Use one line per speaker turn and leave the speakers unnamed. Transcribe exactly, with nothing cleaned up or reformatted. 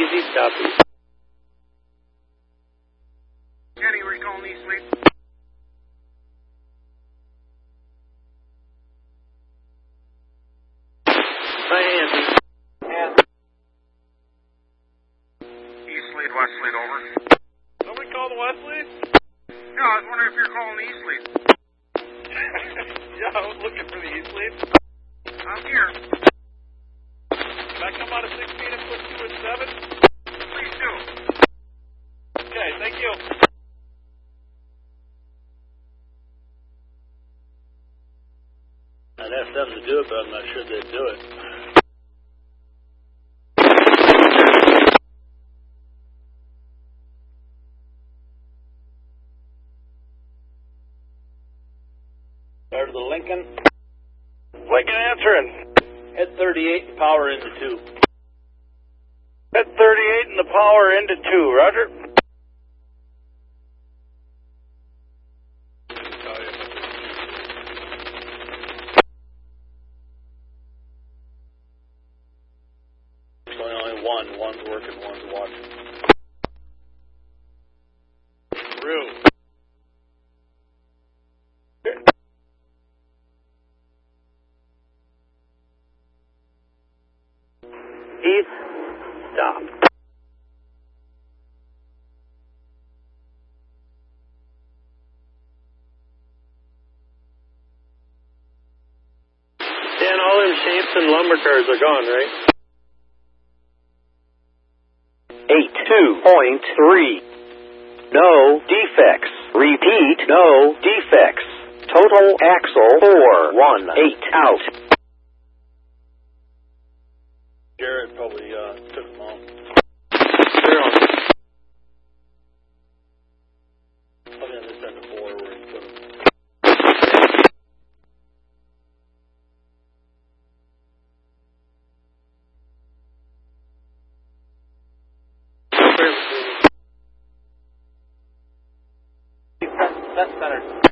Easy, stop easy.
Kenny, we're calling East Lead.
My hands.
Hands. East Lead, West Lead, over.
Somebody call the West Lead?
No, I was wondering if you're calling the East Lead.
Yeah, I was looking for the East Lead.
I'm here.
Can I come out of sixteen and put two and seven?
Please do.
Okay, thank you.
I'd ask them to do it, but I'm not sure they'd do it. Start of the Lincoln.
Lincoln answering.
Head thirty-eight, power into two.
Head thirty-eight and the power into two, roger.
Actually, only one. One's working, one's watching.
Through.
East, stop. Dan, all them shapes and lumber cars are gone, right?
eight two point three. No defects. Repeat, no defects. Total axle four one eight out.
Jared probably uh, took them all. They're on. Probably on this end of four where he put them. That's better.